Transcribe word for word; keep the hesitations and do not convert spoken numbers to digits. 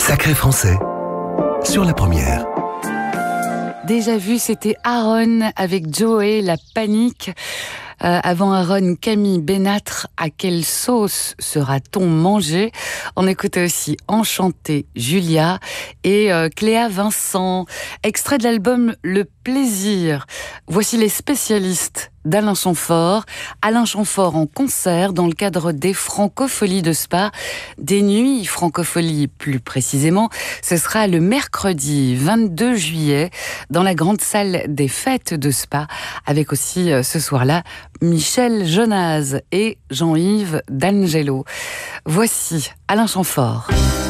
Sacré Français, sur la première. Déjà vu, c'était Aaron avec Joey, La Panique. Euh, avant Aaron, Camille Bénatre, À quelle sauce sera-t-on mangé? On écoutait aussi Enchantée, Julia et euh, Cléa Vincent. Extrait de l'album Le Plaisir. Voici les spécialistes d'Alain Chamfort. Alain Chamfort en concert dans le cadre des Francopholies de Spa. Des nuits Francopholies plus précisément. Ce sera le mercredi vingt-deux juillet dans la grande salle des fêtes de Spa. Avec aussi euh, ce soir-là Michel Jonas et Jean-Yves D'Angelo. Voici Alain Chamfort.